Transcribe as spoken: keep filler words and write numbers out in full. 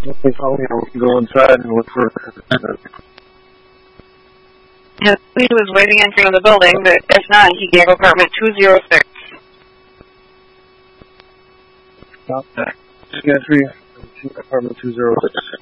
Okay, follow me. We can go inside and look for. Yes, he was waiting entering the building, but if not, he gave apartment two zero six. Stop that. Entry, apartment two zero six.